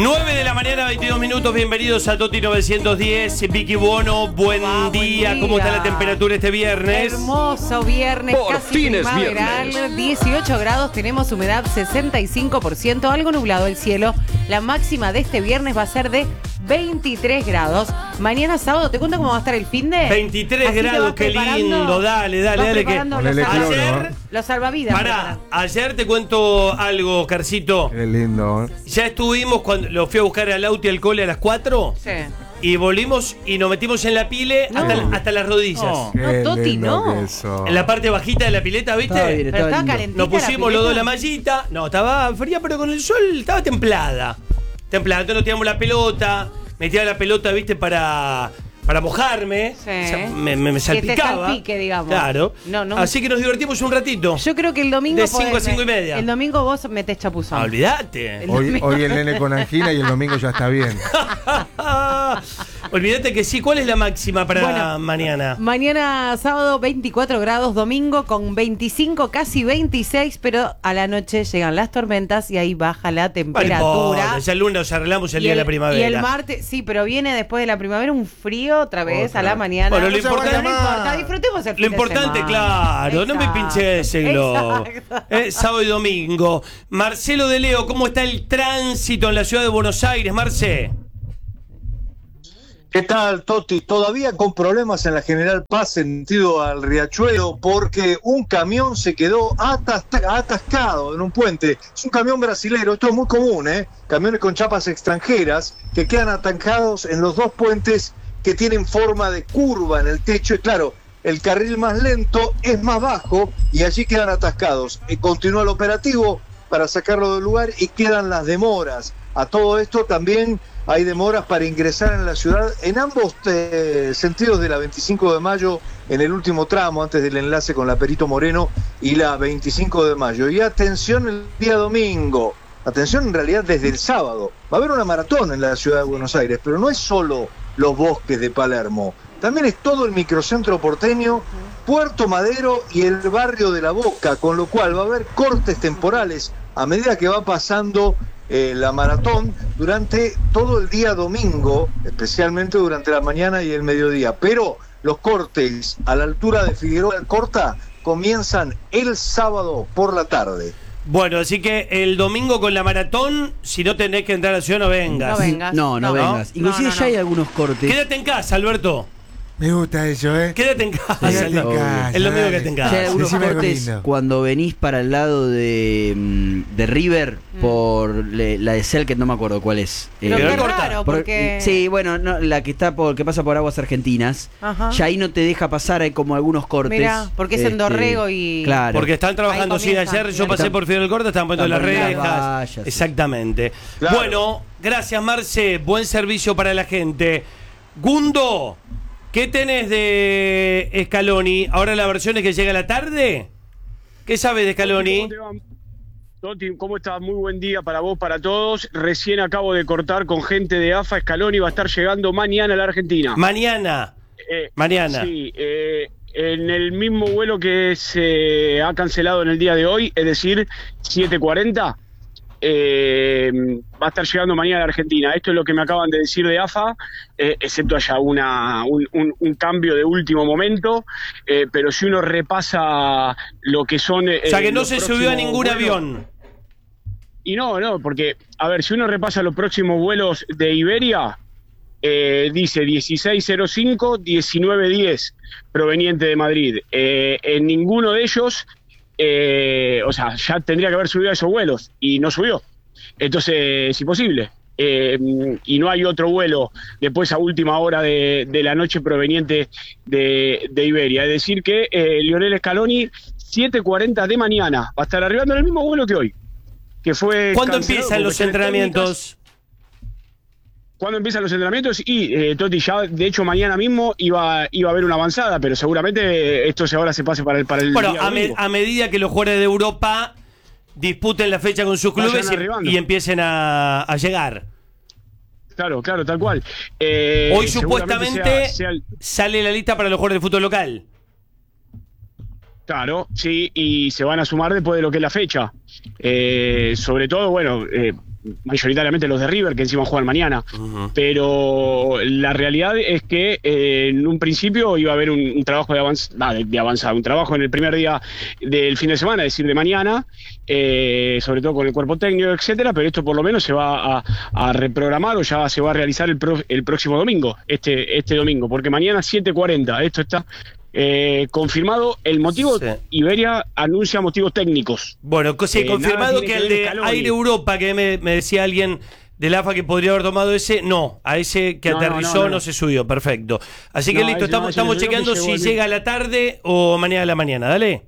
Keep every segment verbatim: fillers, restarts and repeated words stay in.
nueve de la mañana, veintidós minutos. Bienvenidos a Toti novecientos diez. Vicky Buono, buen, Ah, día. buen día. ¿Cómo está la temperatura este viernes? Hermoso viernes, Por casi fin es primaveral. viernes. dieciocho grados, tenemos humedad sesenta y cinco por ciento, algo nublado el cielo. La máxima de este viernes va a ser de veintitrés grados. Mañana sábado, ¿te cuento cómo va a estar el fin de? veintitrés Así te grados, vas qué preparando- lindo. Dale, dale, vas dale. Que... preparando los, Ponele salva- cloro, Ayer- los salvavidas. Pará, preparando. ayer te cuento algo, Carcito. Qué lindo. ¿eh? Ya estuvimos, cuando lo fui a buscar al auto y al cole a las cuatro. Sí. Y volvimos y nos metimos en la pile No. hasta, hasta las rodillas. No. No, Qué Toti, lindo no. que sos. En la parte bajita de la pileta, ¿viste? Estaba bien, Pero estaba estaba lindo. calentita. Nos pusimos los dos la pileta. mallita. No, estaba fría, pero con el sol estaba templada. Templada. Entonces nos tiramos la pelota. Metía la pelota, ¿viste? Para, para mojarme. Sí. O sea, me, me, me Que te salpicaba. salpique, digamos. Claro. No, no. Así que nos divertimos un ratito. Yo creo que el domingo. De cinco a podés- cinco y media. El domingo vos metés chapuzón. Ah, olvídate. Hoy, hoy el nene con angina y el domingo ya está bien. Olvídate que sí. ¿Cuál es la máxima para Bueno. mañana? Mañana sábado veinticuatro grados, domingo con veinticinco, casi veintiséis, pero a la noche llegan las tormentas y ahí baja la Vale, temperatura. importa, ya el lunes nos arreglamos el Y día de la primavera. Y el martes, sí, pero viene después de la primavera un frío otra vez Otra. a la mañana. Bueno, lo Pero importante- no importa, disfrutemos el fin Lo de importante, semana. claro, no me Exacto, pinché ese globo. exacto. Eh, sábado y domingo. Marcelo de Leo, ¿cómo está el tránsito en la ciudad de Buenos Aires, Marce? ¿Qué tal, Toti? Todavía con problemas en la General Paz sentido al Riachuelo porque un camión se quedó atas- atascado en un puente. Es un camión brasilero, esto es muy común, ¿eh? Camiones con chapas extranjeras que quedan atascados en los dos puentes que tienen forma de curva en el techo. Y claro, el carril más lento es más bajo y allí quedan atascados. Y continúa el operativo para sacarlo del lugar y quedan las demoras. A todo esto también hay demoras para ingresar en la ciudad en ambos eh, sentidos de la veinticinco de mayo, en el último tramo antes del enlace con la Perito Moreno y la veinticinco de mayo. Y atención el día domingo, atención en realidad desde el sábado. Va a haber una maratón en la ciudad de Buenos Aires, pero no es solo los bosques de Palermo, también es todo el microcentro porteño, Puerto Madero y el barrio de La Boca, con lo cual va a haber cortes temporales a medida que va pasando eh, la maratón durante todo el día domingo, especialmente durante la mañana y el mediodía. Pero los cortes a la altura de Figueroa Alcorta comienzan el sábado por la tarde. Bueno, así que el domingo con la maratón, si no tenés que entrar a la ciudad, no vengas. No vengas. No, no, No. vengas. Inclusive No, no, ya no. hay algunos cortes. Quédate en casa, Alberto. Me gusta eso, ¿eh? Quédate en casa. Quédate en Obvio. casa, Es lo mismo que dale. te en Ya hay casa. algunos Decime algo cortes lindo. cuando venís para el lado de, mm, de River por le- la de Cel, que no me acuerdo cuál es. Pero Eh, Pero qué corta. raro, por- porque... Sí, bueno, no, la que está por que pasa por aguas argentinas. Ajá. Ya ahí no te deja pasar, hay como algunos cortes. Mirá, porque es en Dorrego y- Claro. Porque están trabajando, Ahí sí, comienza. ayer yo pasé Están- por Fidel Corta, estaban poniendo las están poniendo rejas. las vallas, sí. Exactamente. Claro. Bueno, gracias, Marce. Buen servicio para la gente. Gundo, ¿qué tenés de Scaloni? ¿Ahora la versión es que llega a la tarde? ¿Qué sabes de Scaloni? ¿Cómo te va? Toti, ¿cómo estás? Muy buen día para vos, para todos. Recién acabo de cortar con gente de AFA. Scaloni va a estar llegando mañana a la Argentina. Mañana. Eh, Mañana. Sí, eh, en el mismo vuelo que se ha cancelado en el día de hoy, es decir, siete cuarenta, eh, va a estar llegando mañana a la Argentina. Esto es lo que me acaban de decir de AFA, eh, excepto haya una, un, un- un cambio de último momento, eh, pero si uno repasa lo que son... O sea que no se subió a ningún avión. Y no, no, porque, a ver, si uno repasa los próximos vuelos de Iberia, eh, dice dieciséis cero cinco, diecinueve diez, proveniente de Madrid. Eh, en ninguno de ellos, eh, o sea, ya tendría que haber subido a esos vuelos, y no subió. Entonces, es imposible. Eh, y no hay otro vuelo después a última hora de, de la noche proveniente de, de Iberia. Es decir que eh, Lionel Scaloni, siete cuarenta de mañana, va a estar arribando en el mismo vuelo que hoy. Que fue ¿Cuándo cancelado empiezan por los cuestiones entrenamientos? técnicas. ¿Cuándo empiezan los entrenamientos? Y eh, Toti, ya de hecho mañana mismo iba, iba a haber una avanzada, pero seguramente esto se ahora se pase para el para el Bueno, día a, me- domingo. a medida que los jugadores de Europa disputen la fecha con sus Vayan clubes y, arribando. y empiecen a, a llegar. Claro, claro, tal cual. Eh, Hoy seguramente supuestamente sea- sea el- sale la lista para los jugadores de fútbol local. Claro, sí, y se van a sumar después de lo que es la fecha. Eh, sobre todo, bueno, eh, mayoritariamente los de River, que encima juegan mañana. Uh-huh. Pero la realidad es que eh, en un principio iba a haber un, un trabajo de, avanz ah, de, de avanzada, un trabajo en el primer día del fin de semana, es decir, de mañana, eh, sobre todo con el cuerpo técnico, etcétera, pero esto por lo menos se va a, a reprogramar o ya se va a realizar el, pro, el próximo domingo, este, este domingo, porque mañana siete cuarenta, esto está... Eh, confirmado el motivo, sí. Iberia anuncia motivos técnicos. Bueno, sí, eh, confirmado que el de Aire Europa, que me, me decía alguien del A F A que podría haber tomado ese, no, a ese que no, aterrizó no, no, no. no se subió, perfecto. Así que no, listo, estamos, no, estamos chequeando si llega a la tarde o mañana a la mañana, dale.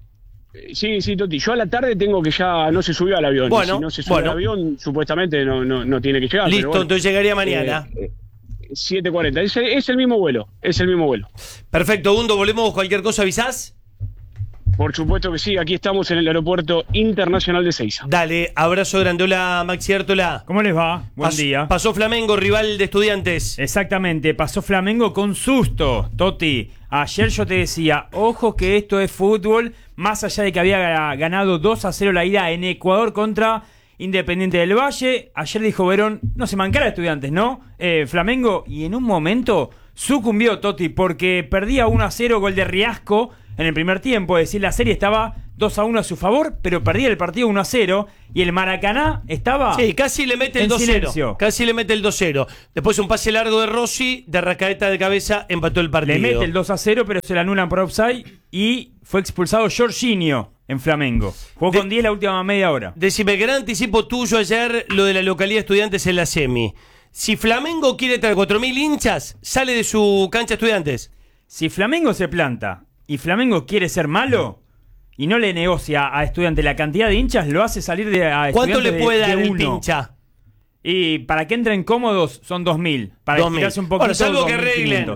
Sí, sí, Toti, yo a la tarde tengo que ya no se subió al avión. Bueno, si no se sube bueno. al avión, supuestamente no, no, no tiene que llegar. Listo, pero bueno, entonces llegaría mañana. Eh, eh, siete cuarenta, es, es el mismo vuelo, es el mismo vuelo. Perfecto, Gundo, volvemos, cualquier cosa avisás. Por supuesto que sí, aquí estamos en el Aeropuerto Internacional de Seiza. Dale, abrazo grande, hola Maxi Artola. ¿Cómo les va? Buen Pas, día. Pasó Flamengo, rival de Estudiantes. Exactamente, pasó Flamengo con susto, Toti. Ayer yo te decía, ojo que esto es fútbol, más allá de que había ganado dos a cero la ida en Ecuador contra Independiente del Valle. Ayer dijo Verón, no se mancara Estudiantes, ¿no? Eh, Flamengo, y en un momento sucumbió Toti, porque perdía uno a cero, gol de Riasco en el primer tiempo, es decir, la serie estaba dos a uno a su favor, pero perdía el partido uno a cero, y el Maracaná estaba... Sí, casi le mete el dos cero. Casi le mete el dos cero. Después un pase largo de Rossi, de Rascaeta de cabeza, empató el partido. Le mete el dos a cero, pero se le anulan por offside, y fue expulsado Jorginho en Flamengo. Jugó de, con diez la última media hora. Decime, gran anticipo tuyo ayer, lo de la localidad de Estudiantes en la semi. Si Flamengo quiere traer cuatro mil hinchas, sale de su cancha Estudiantes. Si Flamengo se planta y Flamengo quiere ser malo y no le negocia a Estudiantes la cantidad de hinchas, lo hace salir de a ¿Cuánto le puede de, dar de el uno. pincha? Y para que entren cómodos son dos mil. Para estirarse un poquito, bueno, salvo que arreglen.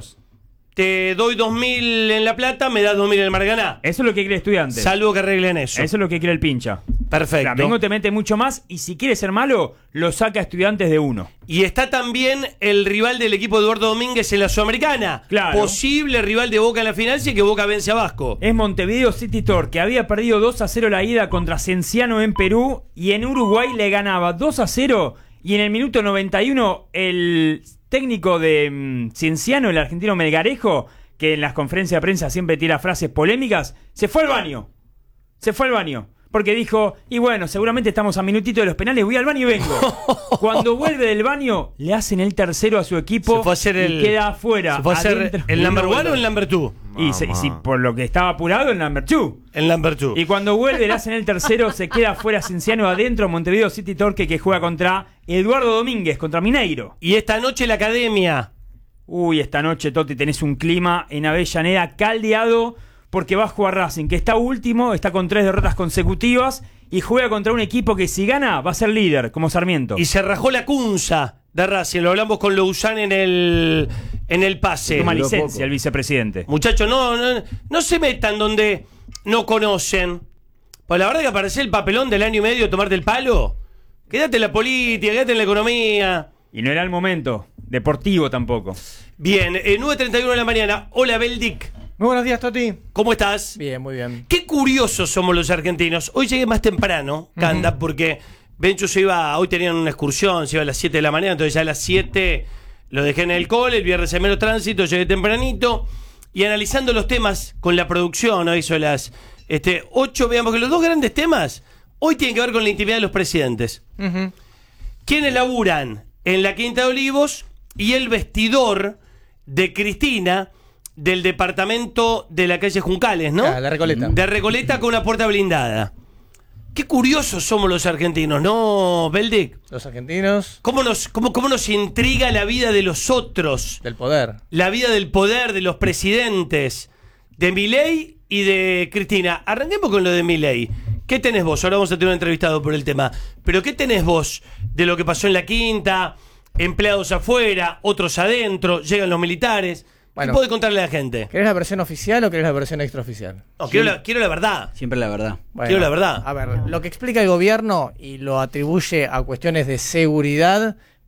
Te doy dos mil en La Plata, me das dos mil en el Maracaná. Eso es lo que quiere Estudiantes. Salvo que arreglen eso. Eso es lo que quiere el pincha. Perfecto. Flamengo te mete mucho más y si quiere ser malo, lo saca a Estudiantes de uno. Y está también el rival del equipo de Eduardo Domínguez en la Sudamericana. Claro. Posible rival de Boca en la final si es que Boca vence a Vasco. Es Montevideo City Torque, que había perdido dos a cero la ida contra Cienciano en Perú y en Uruguay le ganaba dos a cero y en el minuto noventa y uno el técnico de um, Cienciano, el argentino Melgarejo, que en las conferencias de prensa siempre tira frases polémicas, se fue al baño. Se fue al baño. Porque dijo, y bueno, seguramente estamos a minutito de los penales, voy al baño y vengo. Cuando vuelve del baño, le hacen el tercero a su equipo se fue a hacer y el, queda afuera. ¿Se fue a hacer el number one o el number two? Y se, si, por lo que estaba apurado, el number two. El number two. Y cuando vuelve, le hacen el tercero, se queda afuera Cienciano adentro, Montevideo City Torque, que juega contra Eduardo Domínguez, contra Mineiro. Y esta noche la Academia... Uy, esta noche, Toti, tenés un clima en Avellaneda caldeado porque va a jugar Racing, que está último, está con tres derrotas consecutivas y juega contra un equipo que si gana va a ser líder, como Sarmiento. Y se rajó la cunza de Racing, lo hablamos con Lousán en el, en el pase. Toma licencia el vicepresidente. Muchachos, no, no, no se metan donde no conocen. Pues la verdad que aparece el papelón del año y medio, tomarte el palo. Quédate en la política, quédate en la economía. Y no era el momento. Deportivo tampoco. Bien, eh, nueve treinta y uno de la mañana. Hola, Beldic. Muy buenos días, Toti. ¿Cómo estás? Bien, muy bien. Qué curiosos somos los argentinos. Hoy llegué más temprano, Canda, uh-huh. porque Bencho se iba, hoy tenían una excursión, se iba a las siete de la mañana, entonces ya a las siete lo dejé en el cole, el viernes en menos tránsito, llegué tempranito, y analizando los temas con la producción, ¿no? Hizo las este, ocho, veamos que los dos grandes temas hoy tienen que ver con la intimidad de los presidentes. Uh-huh. ¿Quiénes laburan en la Quinta de Olivos? Y el vestidor de Cristina del departamento de la calle Juncales, ¿no? Ah, la Recoleta. De Recoleta con una puerta blindada. Qué curiosos somos los argentinos, ¿no, Beldic? Los argentinos. ¿Cómo nos, cómo, cómo nos intriga la vida de los otros? Del poder. La vida del poder, de los presidentes, de Milei y de Cristina. Arranquemos con lo de Milei. ¿Qué tenés vos? Ahora vamos a tener un entrevistado por el tema. Pero ¿qué tenés vos de lo que pasó en la Quinta? Empleados afuera, otros adentro, llegan los militares. Bueno, ¿qué puede contarle a la gente? ¿Querés la versión oficial o querés la versión extraoficial? No, sí. quiero, la, quiero la verdad. Siempre la verdad. Bueno, quiero la verdad. A ver, lo que explica el gobierno y lo atribuye a cuestiones de seguridad,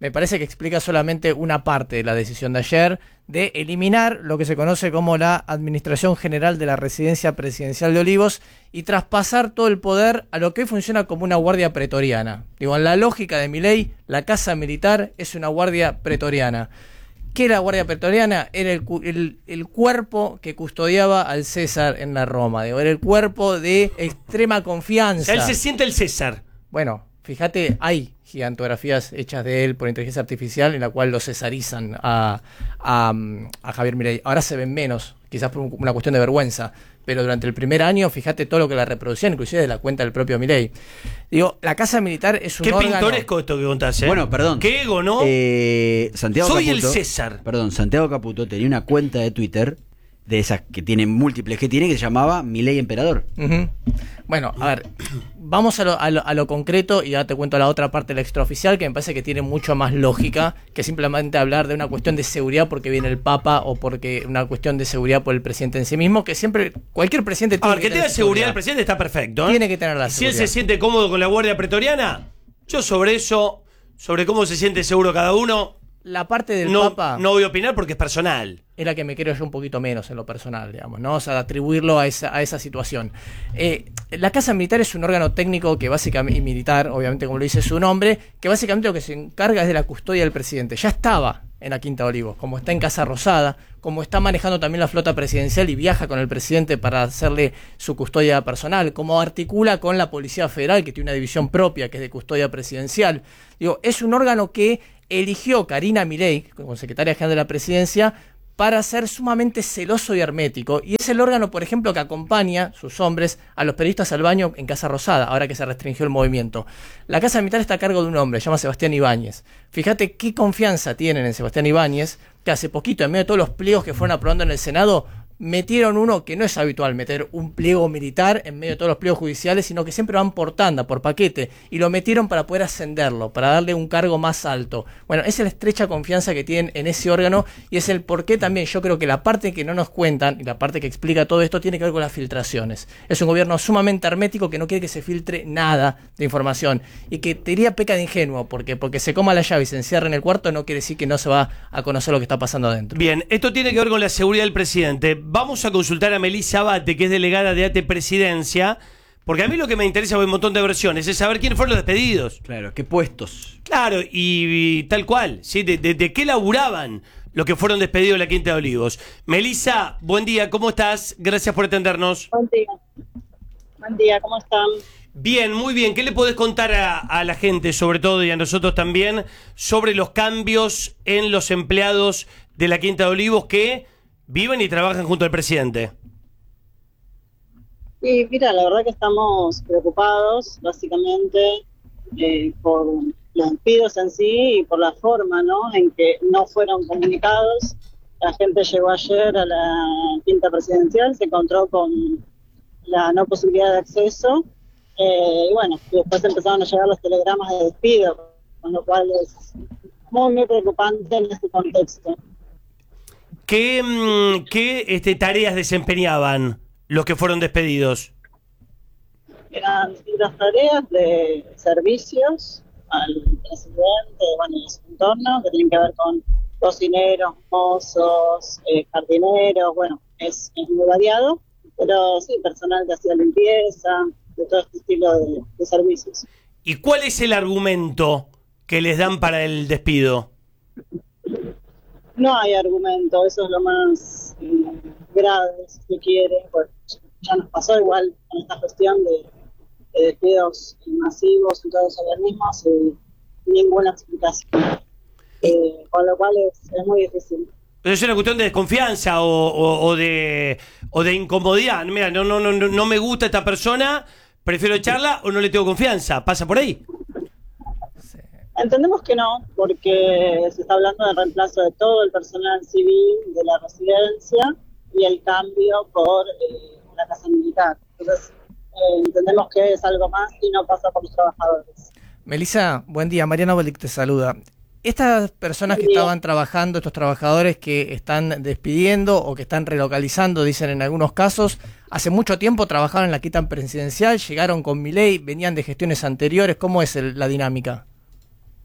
me parece que explica solamente una parte de la decisión de ayer de eliminar lo que se conoce como la Administración General de la Residencia Presidencial de Olivos y traspasar todo el poder a lo que hoy funciona como una guardia pretoriana. Digo, en la lógica de Milei, la Casa Militar es una guardia pretoriana. ¿Qué era la guardia pretoriana? Era el, el, el cuerpo que custodiaba al César en la Roma. Digo, era el cuerpo de extrema confianza. Él se siente el César. Bueno, fíjate, hay gigantografías hechas de él por inteligencia artificial en la cual lo cesarizan a, a, a Javier Milei. Ahora se ven menos, quizás por una cuestión de vergüenza, pero durante el primer año, fíjate todo lo que la reproducían, inclusive de la cuenta del propio Milei. Digo, la Casa Militar es un Qué órgano... pintoresco esto que contás, ¿eh? Bueno, perdón. Qué ego, ¿no? Eh, Santiago Soy Caputo, el César. Perdón, Santiago Caputo tenía una cuenta de Twitter, de esas que tiene múltiples que tiene, que se llamaba Milei Emperador. Uh-huh. Bueno, a ver, vamos a lo, a, lo, a lo concreto y ya te cuento la otra parte de la extraoficial que me parece que tiene mucho más lógica que simplemente hablar de una cuestión de seguridad porque viene el Papa o porque una cuestión de seguridad por el presidente en sí mismo, que siempre, cualquier presidente tiene A ver, que, que tenga seguridad, seguridad el presidente está perfecto, ¿eh? Tiene que tener la si seguridad. Si él se siente cómodo con la guardia pretoriana, yo sobre eso, sobre cómo se siente seguro cada uno, la parte del no, Papa no voy a opinar porque es personal. Es la que me quiero yo un poquito menos en lo personal, digamos, ¿no? O sea, atribuirlo a esa, a esa situación. Eh, la Casa Militar es un órgano técnico que básicamente, y militar, obviamente como lo dice su nombre, que básicamente lo que se encarga es de la custodia del presidente. Ya estaba en la Quinta de Olivos, como está en Casa Rosada, como está manejando también la flota presidencial y viaja con el presidente para hacerle su custodia personal, como articula con la Policía Federal, que tiene una división propia que es de custodia presidencial. Digo, es un órgano que eligió Karina Milei, como secretaria general de la presidencia, para ser sumamente celoso y hermético. Y es el órgano, por ejemplo, que acompaña, sus hombres, a los periodistas al baño en Casa Rosada, ahora que se restringió el movimiento. La Casa Militar está a cargo de un hombre, se llama Sebastián Ibáñez. Fíjate qué confianza tienen en Sebastián Ibáñez, que hace poquito, en medio de todos los pliegos que fueron aprobando en el Senado, metieron uno que no es habitual meter un pliego militar en medio de todos los pliegos judiciales, sino que siempre van por tanda, por paquete, y lo metieron para poder ascenderlo, para darle un cargo más alto. Bueno, esa es la estrecha confianza que tienen en ese órgano y es el por qué también yo creo que la parte que no nos cuentan y la parte que explica todo esto tiene que ver con las filtraciones. Es un gobierno sumamente hermético que no quiere que se filtre nada de información y que te diría peca de ingenuo, porque porque se coma la llave y se encierra en el cuarto no quiere decir que no se va a conocer lo que está pasando adentro. Bien, esto tiene que ver con la seguridad del presidente. Vamos a consultar a Melissa Abate, que es delegada de A T E Presidencia, porque a mí lo que me interesa, hay un montón de versiones, es saber quiénes fueron los despedidos. Claro, qué puestos. Claro, y, y tal cual, ¿sí? De, de, de qué laburaban los que fueron despedidos de la Quinta de Olivos. Melissa, buen día, ¿cómo estás? Gracias por atendernos. Buen día. Buen día, ¿cómo están? Bien, muy bien. ¿Qué le podés contar a, a la gente, sobre todo, y a nosotros también, sobre los cambios en los empleados de la Quinta de Olivos que viven y trabajan junto al presidente? Y mira, la verdad que estamos preocupados, básicamente, eh, por los despidos en sí y por la forma, ¿no?, en que no fueron comunicados. La gente llegó ayer a la Quinta Presidencial, se encontró con la no posibilidad de acceso, eh, y bueno, después empezaron a llegar los telegramas de despido, con lo cual es muy, muy preocupante en este contexto. ¿Qué, qué este, tareas desempeñaban los que fueron despedidos? Eran distintas tareas de servicios al presidente, bueno, y a su entorno, que tienen que ver con cocineros, mozos, eh, jardineros, bueno, es, es muy variado, pero sí, personal que hacía limpieza, de todo este estilo de, de servicios. ¿Y cuál es el argumento que les dan para el despido? No hay argumento, eso es lo más eh, grave, si se quiere, pues ya nos pasó igual con esta cuestión de, de despidos masivos en todos los organismos y ninguna explicación, eh, con lo cual es, es muy difícil. Pero es una cuestión de desconfianza o, o, o de o de incomodidad. Mira, no, no, no, no me gusta esta persona, prefiero echarla o no le tengo confianza. ¿Pasa por ahí? Entendemos que no, porque se está hablando del reemplazo de todo el personal civil de la residencia y el cambio por eh, la Casa Militar. Entonces, eh, entendemos que es algo más y no pasa por los trabajadores. Melissa, buen día. Mariana Bolic te saluda. Estas personas que estaban trabajando, estos trabajadores que están despidiendo o que están relocalizando, dicen en algunos casos, hace mucho tiempo trabajaron en la Quinta Presidencial, llegaron con Milei, venían de gestiones anteriores. ¿Cómo es el, la dinámica?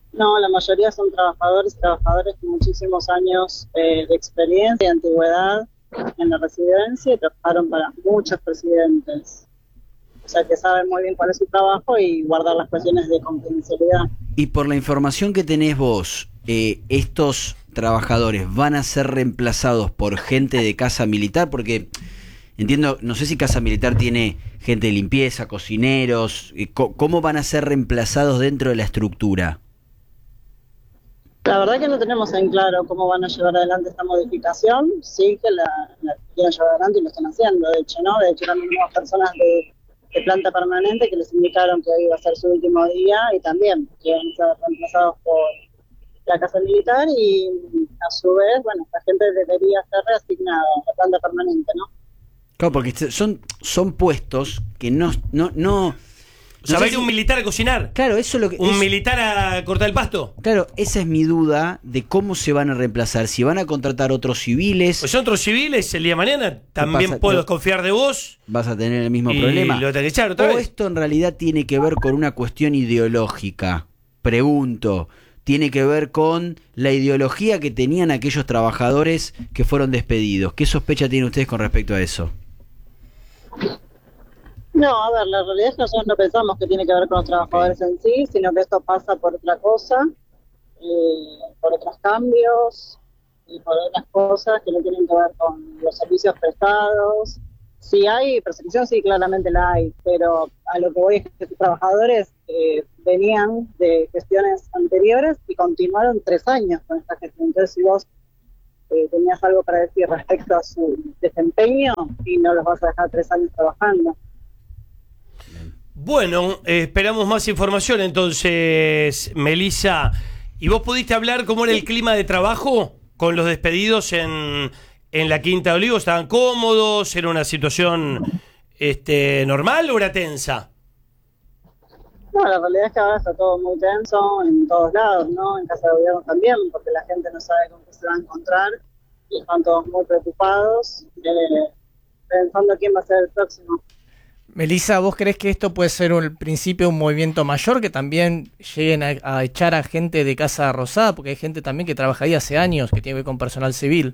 No, la mayoría son trabajadores y trabajadores con muchísimos años eh, de experiencia y antigüedad en la residencia y trabajaron para muchos presidentes. O sea que saben muy bien cuál es su trabajo y guardar las cuestiones de confidencialidad. Y por la información que tenés vos, eh, ¿estos trabajadores van a ser reemplazados por gente de Casa Militar? Porque entiendo, no sé si Casa Militar tiene gente de limpieza, cocineros, eh, ¿cómo van a ser reemplazados dentro de la estructura? La verdad que no tenemos en claro cómo van a llevar adelante esta modificación. Sí que la, la quieren llevar adelante y lo están haciendo, de hecho, ¿no? De hecho, también tenemos personas de, de planta permanente que les indicaron que hoy iba a ser su último día y también que iban a ser reemplazados por la Casa Militar y a su vez, bueno, la gente debería ser reasignada a la planta permanente, ¿no? Claro, porque son, son puestos que no... no, no O sea, no va a ir si... un militar a cocinar. Claro, eso es lo que... Un es... militar a cortar el pasto. Claro, esa es mi duda de cómo se van a reemplazar. Si van a contratar otros civiles... Pues son otros civiles el día de mañana. También pasa? puedo Pero confiar de vos. Vas a tener el mismo y problema. Lo tenés que echar otra o vez. esto en realidad tiene que ver con una cuestión ideológica. Pregunto. Tiene que ver con la ideología que tenían aquellos trabajadores que fueron despedidos. ¿Qué sospecha tienen ustedes con respecto a eso? No, a ver, la realidad es que nosotros no pensamos que tiene que ver con los trabajadores en sí, sino que esto pasa por otra cosa, eh, por otros cambios y por otras cosas que no tienen que ver con los servicios prestados. Si hay persecución, sí, claramente la hay, pero a lo que voy es que estos trabajadores eh, venían de gestiones anteriores y continuaron tres años con esta gestión. Entonces, si vos eh, tenías algo para decir respecto a su desempeño y no los vas a dejar tres años trabajando. Bueno, eh, esperamos más información entonces, Melissa. ¿Y vos pudiste hablar cómo era el clima de trabajo con los despedidos en, en la Quinta de Olivos? ¿Estaban cómodos? ¿Era una situación este, normal o era tensa? No, la realidad es que ahora está todo muy tenso en todos lados, ¿no? En Casa de Gobierno también, porque la gente no sabe con qué se va a encontrar y están todos muy preocupados, eh, pensando quién va a ser el próximo. Melissa, ¿vos crees que esto puede ser un principio de un movimiento mayor, que también lleguen a, a echar a gente de Casa Rosada? Porque hay gente también que trabaja ahí hace años, que tiene que ver con personal civil.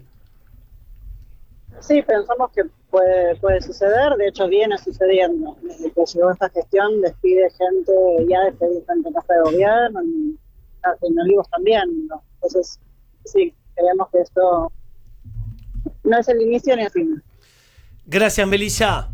Sí, pensamos que puede, puede suceder, de hecho viene sucediendo. Desde que llegó esta gestión despide gente, ya despide gente en Casa de Gobierno, en, en Olivos también, ¿no? Entonces, sí, creemos que esto no es el inicio ni el fin. Gracias, Melissa.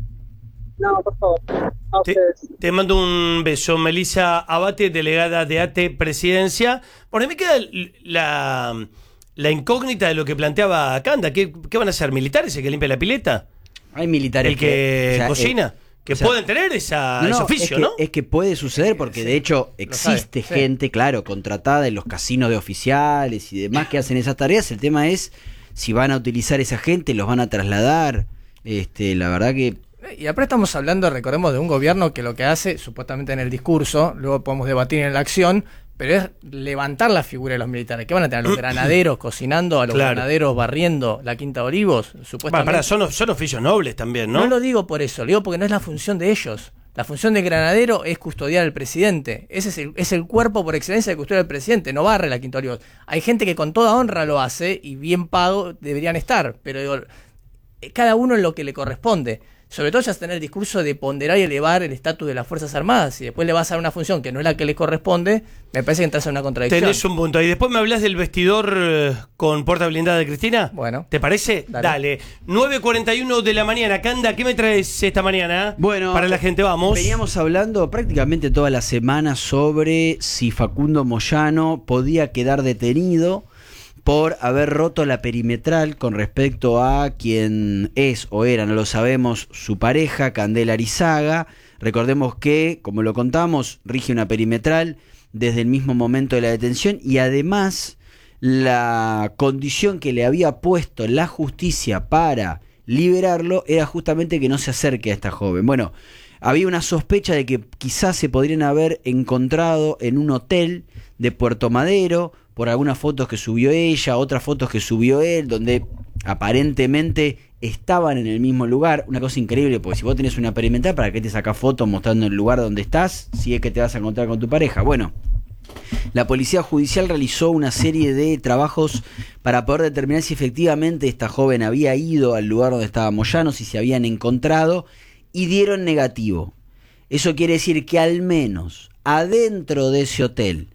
No, por favor. A Te, ustedes. te mando un beso. Melissa Abate, delegada de A T E Presidencia. Por ahí me queda la, la incógnita de lo que planteaba Canda. ¿Qué, qué van a hacer? ¿Militares el que limpia la pileta? Hay militares ¿El que, o sea, cocina? eh, que o sea, pueden tener esa, no, no, ese oficio, es que, ¿no? Es que puede suceder porque Sí, de hecho lo existe sabe, sí. gente, claro, contratada en los casinos de oficiales y demás que hacen esas tareas. El tema es si van a utilizar esa gente, los van a trasladar. Este, la verdad que... Y aparte estamos hablando, recordemos, de un gobierno que lo que hace, supuestamente en el discurso, luego podemos debatir en la acción, pero es levantar la figura de los militares. ¿Qué van a tener? ¿A los granaderos cocinando? ¿A los Claro. granaderos barriendo la Quinta de Olivos? Bueno, Supuestamente. pará, son, son oficios nobles también, ¿no? No lo digo por eso, lo digo porque no es la función de ellos. La función de granadero es custodiar al presidente. Ese es el, es el cuerpo por excelencia de custodiar al presidente, no barre la Quinta de Olivos. Hay gente que con toda honra lo hace y bien pago deberían estar, pero digo, cada uno en lo que le corresponde. Sobre todo ya tener el discurso de ponderar y elevar el estatus de las Fuerzas Armadas y después le vas a dar una función que no es la que le corresponde, me parece que entras en una contradicción. Tenés un punto. Y después me hablas del vestidor eh, con puerta blindada de Cristina. Bueno. ¿Te parece? Dale. Dale. nueve cuarenta y uno de la mañana. Canda, ¿qué me traes esta mañana? Bueno, para la gente, vamos. Veníamos hablando prácticamente toda la semana sobre si Facundo Moyano podía quedar detenido por haber roto la perimetral con respecto a quien es o era, no lo sabemos, su pareja, Candela Arizaga. Recordemos que, como lo contamos, rige una perimetral desde el mismo momento de la detención y además la condición que le había puesto la justicia para liberarlo era justamente que no se acerque a esta joven. Bueno, había una sospecha de que quizás se podrían haber encontrado en un hotel de Puerto Madero por algunas fotos que subió ella, otras fotos que subió él, donde aparentemente estaban en el mismo lugar. Una cosa increíble, porque si vos tenés una perimetral, ¿para qué te sacás fotos mostrando el lugar donde estás si es que te vas a encontrar con tu pareja? Bueno, La Policía Judicial realizó una serie de trabajos para poder determinar si efectivamente esta joven había ido al lugar donde estaba Moyano, si se habían encontrado, y dieron negativo. Eso quiere decir que al menos adentro de ese hotel,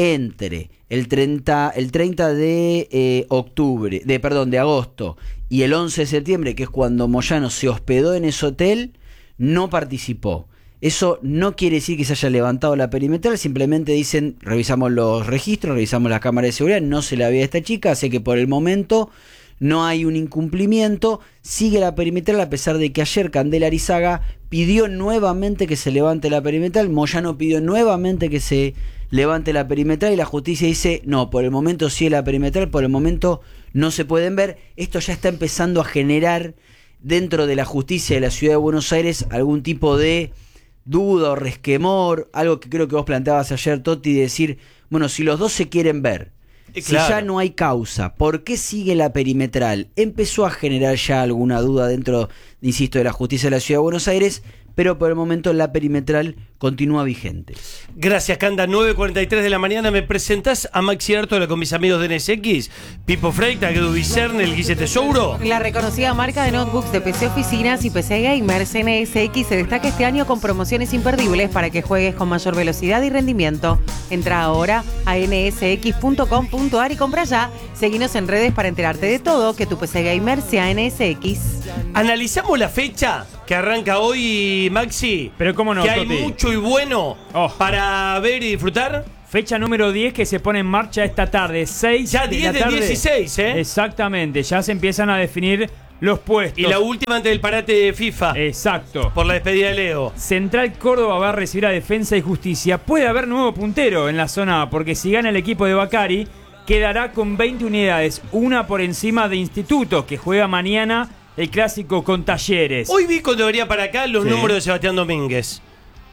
entre el treinta, el treinta de eh, octubre, de perdón, de agosto y el once de septiembre, que es cuando Moyano se hospedó en ese hotel, no participó. Eso no quiere decir que se haya levantado la perimetral, simplemente dicen, revisamos los registros, revisamos las cámaras de seguridad, no se la ve a esta chica, así que por el momento no hay un incumplimiento, sigue la perimetral a pesar de que ayer Candela Arizaga pidió nuevamente que se levante la perimetral, Moyano pidió nuevamente que se levante la perimetral y la justicia dice, no, por el momento sigue la perimetral, por el momento no se pueden ver. Esto ya está empezando a generar dentro de la justicia de la Ciudad de Buenos Aires algún tipo de duda o resquemor, algo que creo que vos planteabas ayer, Toti, de decir, bueno, si los dos se quieren ver, Eh, si claro. ya no hay causa, ¿por qué sigue la perimetral? Empezó a generar ya alguna duda dentro, insisto, de la justicia de la Ciudad de Buenos Aires, pero por el momento la perimetral continúa vigente. Gracias, Canda. nueve cuarenta y tres de la mañana. ¿Me presentás a Maxi Artola con mis amigos de N S X? Pipo Freita, Edu Vicerne, el Guille Tesouro. La reconocida marca de notebooks de P C Oficinas y P C Gamers N S X se destaca este año con promociones imperdibles para que juegues con mayor velocidad y rendimiento. Entra ahora a ene ese equis punto com punto a r y compra ya. Seguinos en redes para enterarte de todo, que tu P C Gamer sea N S X. Analizamos la fecha que arranca hoy, Maxi. Pero cómo no, que hay Toti. mucho y bueno Oh. para ver y disfrutar. Fecha número diez que se pone en marcha esta tarde, seis Ya de diez la del tarde. dieciséis, ¿eh? Exactamente, ya se empiezan a definir los puestos. Y la última antes del parate de FIFA. Exacto. Por la despedida de Leo. Central Córdoba va a recibir a Defensa y Justicia. Puede haber nuevo puntero en la zona A, porque si gana el equipo de Bacari, quedará con veinte unidades, una por encima de Instituto, que juega mañana el clásico con Talleres. Hoy vi cuando venía para acá los Sí. números de Sebastián Domínguez.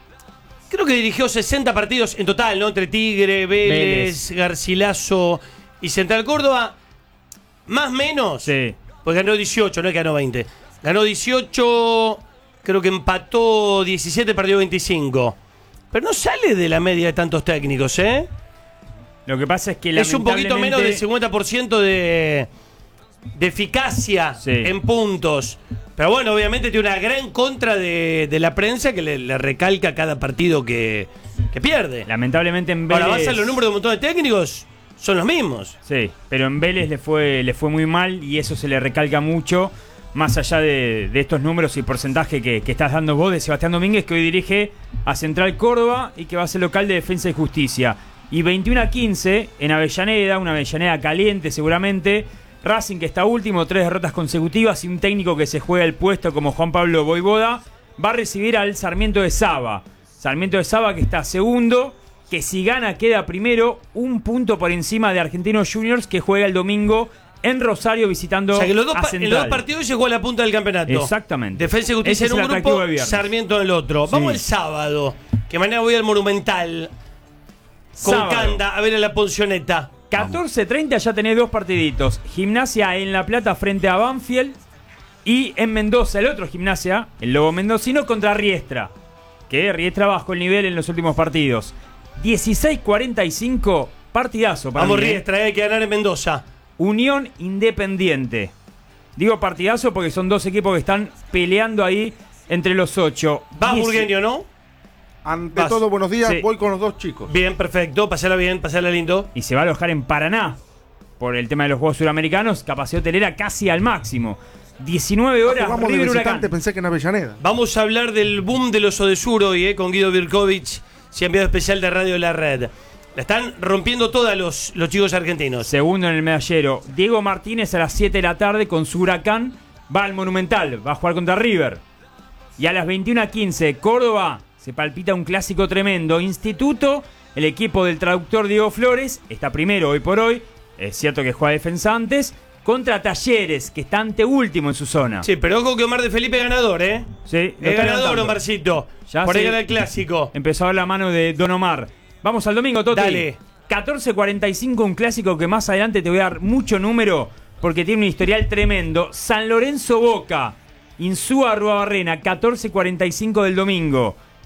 Creo que dirigió sesenta partidos en total, ¿no? Entre Tigre, Vélez, Vélez. Garcilaso y Central Córdoba. Más o menos. Sí. Pues ganó dieciocho, no es que ganó veinte. Ganó dieciocho, creo que empató diecisiete, perdió veinticinco. Pero no sale de la media de tantos técnicos, ¿eh? Lo que pasa es que Es un poquito lamentablemente- menos del cincuenta por ciento de, de eficacia Sí. en puntos. Pero bueno, obviamente tiene una gran contra de, de la prensa que le, le recalca cada partido que, que pierde. Lamentablemente en Vélez... Ahora vas a los números de un montón de técnicos, son los mismos. Sí, pero en Vélez le fue, le fue muy mal y eso se le recalca mucho, más allá de, de estos números y porcentaje que, que estás dando vos de Sebastián Domínguez, que hoy dirige a Central Córdoba y que va a ser local de Defensa y Justicia. Y veintiuno a quince en Avellaneda, una Avellaneda caliente seguramente. Racing, que está último, tres derrotas consecutivas y un técnico que se juega el puesto como Juan Pablo Voivoda, va a recibir al Sarmiento de Saba. Sarmiento de Saba que está segundo, que si gana queda primero, un punto por encima de Argentinos Juniors, que juega el domingo en Rosario visitando O sea que los dos a pa- en los dos Central. partidos llegó a la punta del campeonato. Exactamente. Defensa y Justicia Ese en es un el atractivo grupo, de viernes. Sarmiento en el otro. Vamos Sí. al sábado, que mañana voy al Monumental con Sábado. Canda a ver a la Poncioneta. catorce treinta ya tenés dos partiditos. Gimnasia en La Plata frente a Banfield. Y en Mendoza, el otro Gimnasia, el Lobo Mendocino, contra Riestra. Que Riestra bajó el nivel en los últimos partidos. dieciséis cuarenta y cinco, partidazo para Vamos mí, ¿eh? Riestra, eh, hay que ganar en Mendoza. Unión Independiente. Digo partidazo porque son dos equipos que están peleando ahí entre los ocho. Va Dieci- Burgueño, ¿no? Ante Vas. todo, buenos días. Sí. Voy con los dos chicos. Bien, perfecto. Pasala bien, pasala lindo. Y se va a alojar en Paraná por el tema de los Juegos Suramericanos. Capacidad hotelera casi al máximo. diecinueve horas, Vamos de River Huracán. visitante, pensé que en Avellaneda. Vamos a hablar del boom de los Odesur hoy, eh, con Guido Birkovich, si enviado especial de Radio La Red. La están rompiendo todas los, los chicos argentinos. Segundo en el medallero. Diego Martínez a las siete de la tarde con su Huracán va al Monumental. Va a jugar contra River. Y a las veintiuna a quince, Córdoba, se palpita un clásico tremendo. Instituto, el equipo del traductor Diego Flores, está primero hoy por hoy. Es cierto que juega defensa antes. Contra Talleres, que está anteúltimo en su zona. Sí, pero ojo que Omar de Felipe es ganador, ¿eh? Sí, lo Es está ganador, levantando. Omarcito. Ya Por ahí se- gana el clásico. Empezó a ver la mano de Don Omar. Vamos al domingo, Toti. Dale. catorce cuarenta y cinco, un clásico que más adelante te voy a dar mucho número porque tiene un historial tremendo. San Lorenzo Boca, Insúa Arruabarrena, catorce cuarenta y cinco del domingo.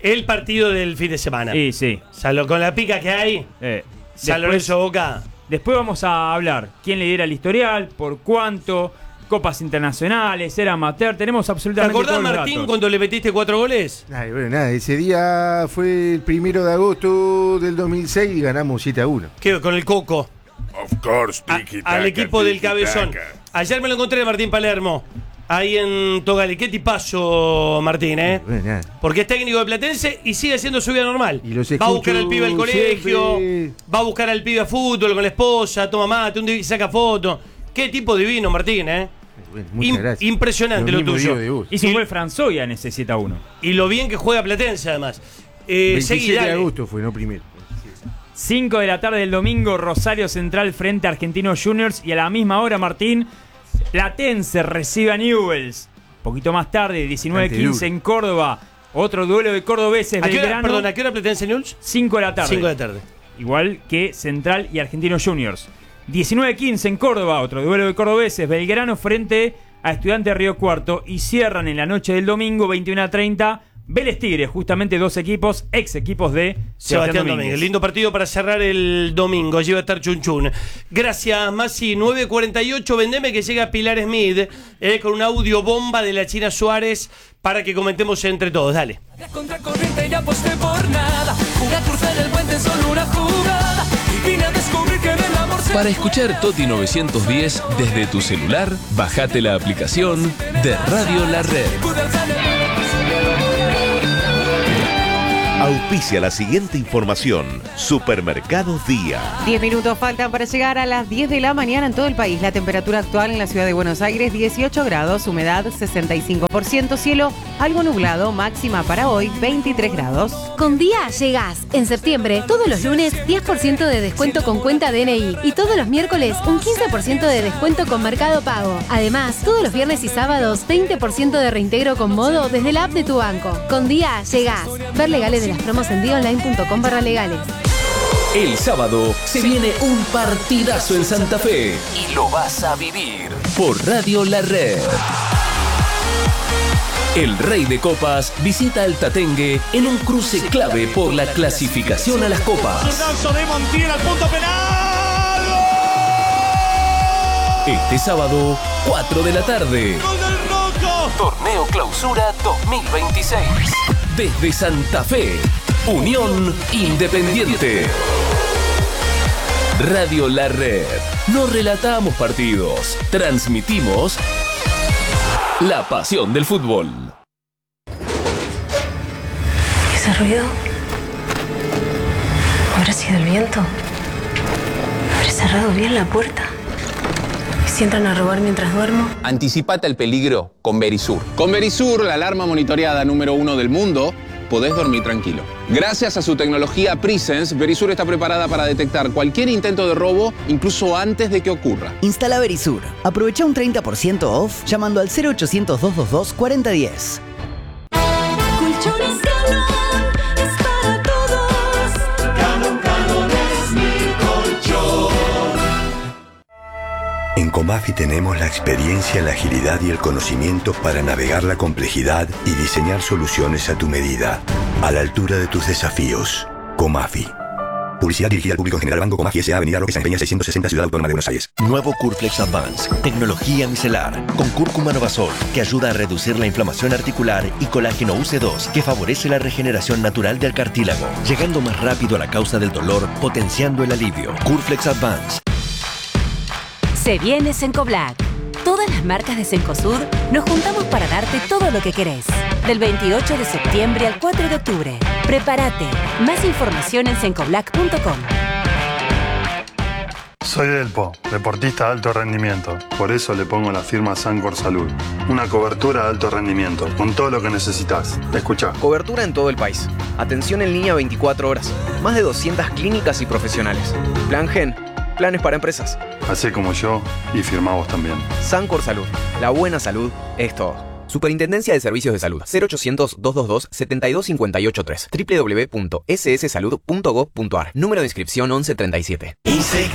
El partido del fin de semana. Sí, sí. Salvo con la pica que hay. Eh, San Lorenzo Boca. Después vamos a hablar quién lidera el historial, por cuánto, copas internacionales, era amateur, tenemos ¿Te absolutamente acordás, todos los Martín, datos. cuando le metiste cuatro goles? Ay, bueno, nada, ese día fue el primero de agosto del dos mil seis y ganamos siete a uno. ¿Qué? Con el Coco. Of course, A- tiki al equipo del Cabezón. Ayer me lo encontré, Martín Palermo. Ahí en Togali. Qué tipazo, Martín, ¿eh? Bueno, nada. Porque es técnico de Platense y sigue haciendo su vida normal. Y los Va a buscar al pibe al escucho colegio, siempre. va a buscar al pibe a fútbol con la esposa, toma mate, un día saca fotos. Qué tipo divino, Martín, ¿eh? Bueno, muchas Im- gracias. impresionante lo, mismo tuyo. digo de vos. Hizo un gol Franzoya en ese siete a uno. Y lo bien que juega Platense, además. Eh, seguí, veintisiete de dale. agosto fue, no primero. cinco de la tarde del domingo, Rosario Central frente a Argentinos Juniors. Y a la misma hora, Martín, Platense recibe a Newell's. Poquito más tarde, diecinueve quince en Córdoba. Otro duelo de cordobeses. ¿A qué hora, Belgrano. perdón, ¿a qué hora Platense News? cinco de la tarde. cinco de la tarde. Igual que Central y Argentinos Juniors. diecinueve quince en Córdoba, otro duelo de cordobeses. Belgrano frente a Estudiantes de Río Cuarto. Y cierran en la noche del domingo, veintiuno a treinta, Vélez Tigre. Justamente dos equipos, ex equipos de Sebastián Sebastián Domínguez. Domínguez. Lindo partido para cerrar el domingo. Allí va a estar Chun Chun. Gracias, Masi. nueve cuarenta y ocho. Vendeme que llega Pilar Smith eh, con un audio bomba de la China Suárez para que comentemos entre todos. Dale. Contracorriente y aposté por nada. Una cruzar el puente es solo una jugada. Y vine a descubrir que en el amor se... Para escuchar Toti novecientos diez desde tu celular, bajate la aplicación de Radio La Red. Auspicia la siguiente información. Supermercados Día. diez minutos faltan para llegar a las diez de la mañana en todo el país. La temperatura actual en la ciudad de Buenos Aires, dieciocho grados, humedad sesenta y cinco por ciento, cielo algo nublado, máxima para hoy veintitrés grados. Con Día llegás. En septiembre, todos los lunes, diez por ciento de descuento con cuenta D N I. Y todos los miércoles, un quince por ciento de descuento con Mercado Pago. Además, todos los viernes y sábados, veinte por ciento de reintegro con Modo desde la app de tu banco. Con Día llegás. Ver legales de las promos en dionline.com barra legales. El sábado se viene un partidazo en Santa Fe y lo vas a vivir por Radio La Red. El Rey de Copas visita al Tatengue en un cruce clave por la clasificación a las copas. de Montiel al punto penal. Este sábado, cuatro de la tarde. Torneo Clausura dos mil veintiséis. Desde Santa Fe, Unión Independiente. Radio La Red. No relatamos partidos, transmitimos la pasión del fútbol. ¿Ese ruido? ¿Habrá sido el viento? ¿Habré cerrado bien la puerta? ¿Y si entran a robar mientras duermo? Anticipate al peligro con Verisur. Con Verisur, la alarma monitoreada número uno del mundo, podés dormir tranquilo. Gracias a su tecnología Presence, Verisur está preparada para detectar cualquier intento de robo, incluso antes de que ocurra. Instala Verisur. Aprovecha un treinta por ciento off llamando al cero ochocientos, doscientos veintidós, cuarenta diez. Colchones Calón es para todos. Calón, Calón es mi colchón. En Comafi tenemos la experiencia, la agilidad y el conocimiento para navegar la complejidad y diseñar soluciones a tu medida, a la altura de tus desafíos. Comafi. Publicidad dirigida al público en general. Banco Comafi S A. Avenida Roque San Peña seiscientos sesenta, Ciudad Autónoma de Buenos Aires. Nuevo Curflex Advance, tecnología micelar, con cúrcuma novasol, que ayuda a reducir la inflamación articular, y colágeno U C dos, que favorece la regeneración natural del cartílago, llegando más rápido a la causa del dolor, potenciando el alivio. Curflex Advance. Se viene Cencoblac. Todas las marcas de Cencosud nos juntamos para darte todo lo que querés. Del veintiocho de septiembre al cuatro de octubre. Prepárate. Más información en cencoblac punto com. Soy Delpo, deportista de alto rendimiento. Por eso le pongo la firma Sancor Salud. Una cobertura de alto rendimiento, con todo lo que necesitas. Escucha. Cobertura en todo el país. Atención en línea veinticuatro horas. Más de doscientas clínicas y profesionales. Plan Gen. Planes para empresas. Así como yo, y firma vos también. Sancor Salud. La buena salud es todo. Superintendencia de Servicios de Salud. cero ochocientos, doscientos veintidós, setenta y dos cincuenta y ocho tres. doble u doble u doble u punto s s salud punto gov punto a r. Número de inscripción once treinta y siete.